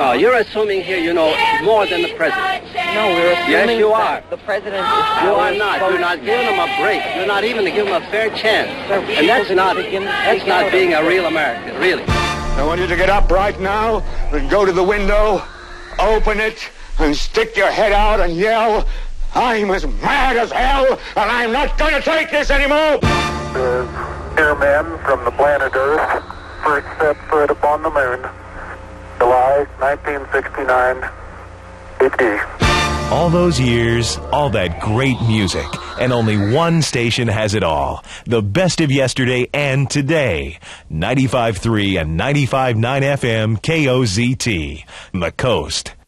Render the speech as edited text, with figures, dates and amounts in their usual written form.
No, you're assuming here you know more than the president. No, we're assuming Yes, you are. the president is... You are not. You're not giving them a break. You're not even giving them a fair chance. And that's not being a real American, really. I want you to get up right now and go to the window, open it, and stick your head out and yell, I'm as mad as hell, and I'm not going to take this anymore! The dear men from the planet Earth first set foot upon the moon, July 1969, AD. All those years, all that great music, and only one station has it all. The best of yesterday and today. 95.3 and 95.9 FM KOZT. The Coast.